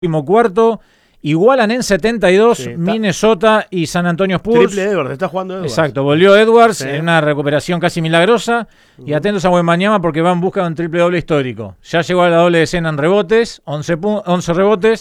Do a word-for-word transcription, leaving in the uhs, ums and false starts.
Último cuarto, igualan en setenta y dos Sí, Minnesota y San Antonio Spurs. Triple Edwards, está jugando Edwards. Exacto, volvió Edwards Sí. en una recuperación casi milagrosa. Uh-huh. Y atentos a Wembanyama porque va en busca de un triple doble histórico. Ya llegó a la doble decena en rebotes, once, once rebotes,